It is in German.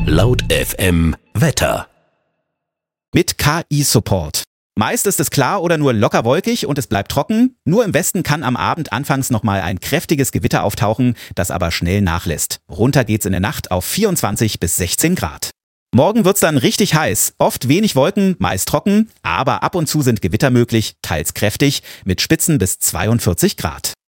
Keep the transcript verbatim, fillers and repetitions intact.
Laut F M Wetter. Mit K I-Support. Meist ist es klar oder nur locker wolkig und es bleibt trocken. Nur im Westen kann am Abend anfangs nochmal ein kräftiges Gewitter auftauchen, das aber schnell nachlässt. Runter geht's in der Nacht auf vierundzwanzig bis sechzehn Grad. Morgen wird's dann richtig heiß. Oft wenig Wolken, meist trocken, aber ab und zu sind Gewitter möglich, teils kräftig, mit Spitzen bis zweiundvierzig Grad.